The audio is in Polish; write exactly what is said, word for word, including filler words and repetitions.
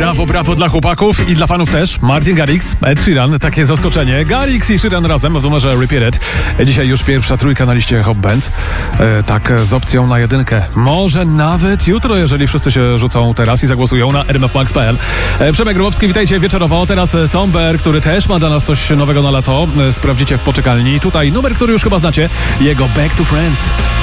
Brawo, brawo dla chłopaków i dla fanów też. Martin Garrix, Ed Sheeran, takie zaskoczenie. Garrix i Sheeran razem w numerze Repeat It. Dzisiaj już pierwsza trójka na liście Hot Band. E, tak, z opcją na jedynkę. Może nawet jutro, jeżeli wszyscy się rzucą teraz i zagłosują na r m f max kropka p l. E, Przemek Grubowski, witajcie wieczorowo. Teraz Somber, który też ma dla nas coś nowego na lato. E, sprawdzicie w poczekalni. Tutaj numer, który już chyba znacie. Jego Back to Friends.